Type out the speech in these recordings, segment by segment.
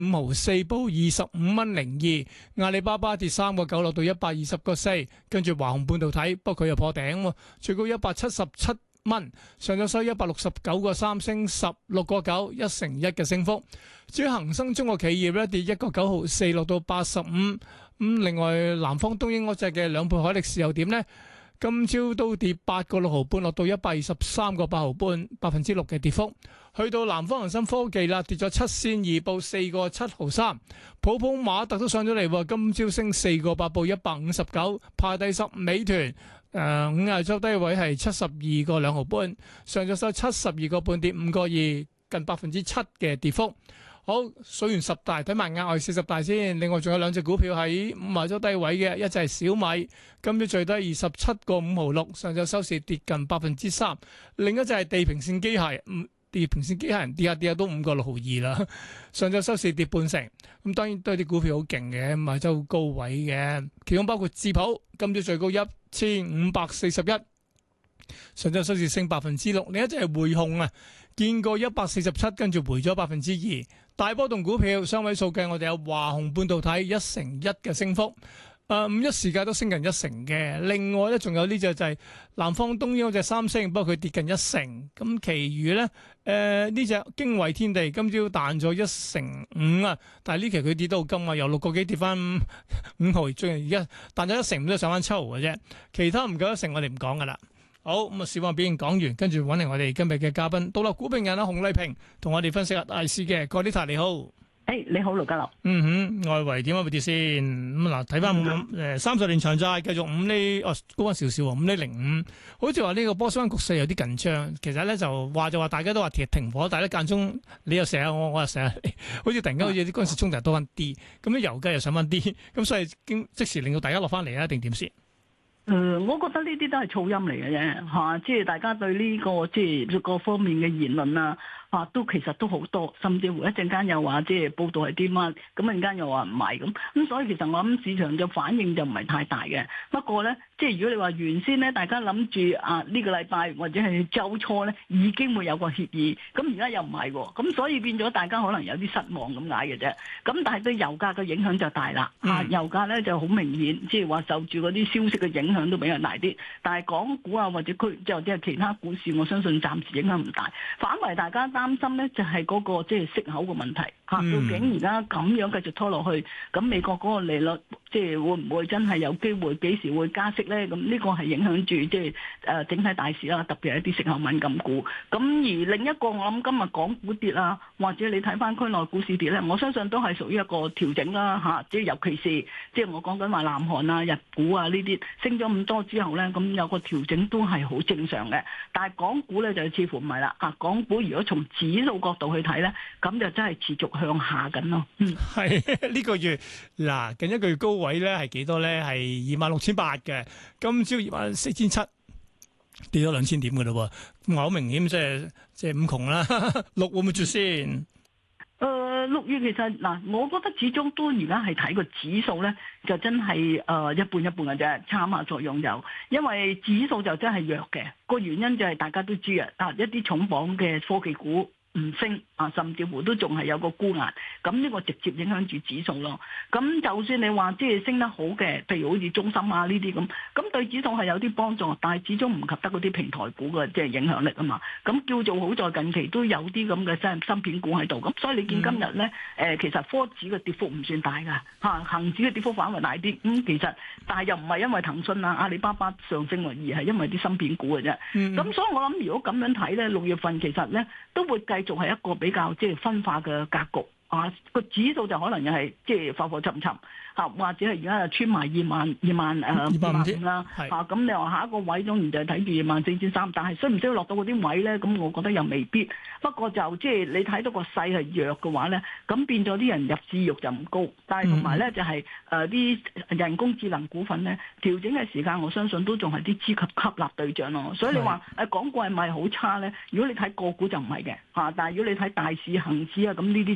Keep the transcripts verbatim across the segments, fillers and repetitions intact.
五毫四，報二十五蚊零二。阿里巴巴跌三個九，落到一百二十個四。跟住華虹半導體，不過佢又破頂喎，最高一百七十七蚊，上咗收一百六十九個三，升十六個九，一成一嘅升幅。至於恒生中國企業咧，跌一個九毫四，落到八十五。咁另外南方東英嗰隻嘅兩倍海力士又點呢？今朝都跌八個六毫半，落到一百二十三個八毫半，百分之六嘅跌幅。去到南方恒生科技啦，跌咗七仙二，報四個七毫三。普普馬特都上咗嚟，今朝升四個八，報一百五十九，排第十。美團誒五廿周低位係七十二個兩毫半，上咗收七十二個半，跌五個二，近百分之七嘅跌幅。好，數完十大，睇埋額外四十大先。另外仲有兩隻股票喺五十周低位嘅，一隻係小米，今朝最低二十七個五毫六，上晝收市跌近百分之三。另一隻係地平線機械，嗯，地平線機械人跌下跌下都五個六毫二啦，上晝收市跌半成。咁當然都係啲股票好勁嘅，五十周高位嘅，其中包括智普，今朝最高一千五百四十一，上晝收市升百分之六。另一隻係匯控啊，見過一百四十七，跟住回咗百分之二。大波動股票雙位數嘅，我哋有華虹半導體一成一嘅升幅，誒、呃、五一時間都升近一成嘅。另外咧，仲有呢隻就係南方東英嗰隻三星，不過佢跌近一成。咁，其餘咧誒呢隻經緯天地今朝彈咗一成五啊，但係呢期佢跌到金啊，由六個幾跌翻五毫，最近而家彈咗一成五都上翻七毫嘅啫。其他唔夠一成，我哋唔講噶啦。好，咁啊，市況表現講完，跟住揾嚟我哋今日嘅嘉賓，獨立股評人啊，洪麗萍同我哋分析下大市嘅。Gordita 你好， 誒、hey, 你好盧家樂。 嗯哼，外圍點解會跌先？咁嗱，睇翻誒三十年長債繼續五厘，哦高翻少少喎，五厘零五，好似話呢個波斯灣局勢有啲緊張。其實咧就話就話大家都話停停火，但係咧間中你又成日我，我又成日，好似突然間好似啲軍事衝突多翻啲，咁啲油價又上翻啲，咁所以經即時令到大家落翻嚟啊，定點先？ 誒、呃，我覺得呢啲都係噪音嚟嘅啫，嚇、啊！即係大家對呢、這個即係各方面嘅言論啊，啊，都其實都好多，甚至乎一陣間又話即係報道係啲乜，咁一陣間又話唔係咁，咁所以其實我諗市場嘅反應就唔係太大嘅。不過咧，即係如果你話原先咧，大家諗住啊呢、這個禮拜或者係週初咧已經會有個協議，咁而家又唔係喎，咁所以變咗大家可能有啲失望咁解嘅啫。咁但係對油價嘅影響就大啦，嚇、啊、油價咧就好明顯，即係話受住嗰啲消息嘅影響都比較大啲。但係港股啊或者區即係其他股市，我相信暫時影響唔大，反為大家擔心咧就係嗰個即係息口嘅問題嚇，究竟而家咁樣繼續拖落去，咁美國嗰個利率即係會唔會真係有機會幾時會加息咧？咁呢個係影響住即係誒整體大市啦，特別係一啲息口敏感股。咁而另一個我諗今日港股跌啊，或者你睇翻區內股市跌咧，我相信都係屬於一個調整啦嚇，即係尤其是即係我講緊話南韓啊、日股啊呢啲升咗咁多之後咧，咁有個調整都係好正常嘅。但係港股咧就似乎唔係啦，啊港股如果從指數角度去睇咧，咁就真係持續向下緊咯。嗯，係呢個月嗱近一個月高位咧係幾多咧？係二萬六千八嘅，今朝二萬四千七，跌咗兩千點嘅咯喎，咁好明顯即係即係五窮啦。六會唔會絕先？ 誒、呃、六月其實嗱，我覺得始終都而家係睇個指數咧，就真係誒、呃、一半一半嘅啫，參考作用有，因為指數就真係弱嘅，個原因就係大家都知啊，啊一啲重磅嘅科技股唔升啊，甚至乎都仲係有個沽壓，咁呢個直接影響住指數咯。咁就算你話即係升得好嘅，譬如好似中芯啊呢啲咁，咁對指數係有啲幫助，但係始終唔及得嗰啲平台股嘅即係影響力啊嘛。咁叫做好在近期都有啲咁嘅即係芯片股喺度，咁所以你見今日咧誒，其實科指嘅跌幅唔算大㗎嚇，恆指嘅跌幅反為大啲。咁、嗯、其實但係又唔係因為騰訊啊、阿里巴巴上升，而係因為啲芯片股嘅啫。咁、嗯、所以我諗如果咁樣睇咧，六月份其實咧都會繼仲係一個比較即係分化嘅格局啊，個指數就可能又係即係浮浮沉沉嚇，或者係而家穿埋二萬二萬誒二萬五啦嚇，咁你話下一個位當然就係睇住二萬四千三，但係需唔需要落到嗰啲位咧？咁我覺得又未必。不過就即係你睇到個勢係弱嘅話咧，咁變咗啲人入市欲就唔高，但係同埋咧就係誒啲人工智能股份咧調整嘅時間，我相信都仲係啲資級吸納對象咯。所以你話誒港股係咪好差咧？如果你睇個股就唔係嘅嚇，但係如果你睇大市恒指啊，咁呢啲就真係比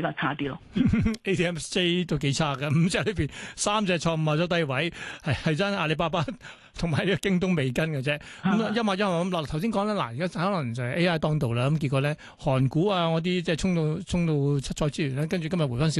比較差啲咯。 A T M X J 都幾差嘅，五隻裏邊三隻錯誤賣咗低位，係係真阿里巴巴同埋呢個京東未跟嘅啫。咁一馬一馬咁嗱，頭先講咧嗱，而家可能就係 A I 當道啦，咁結果咧韓股啊嗰啲即係衝到衝到七彩之源咧，跟住今日回翻少。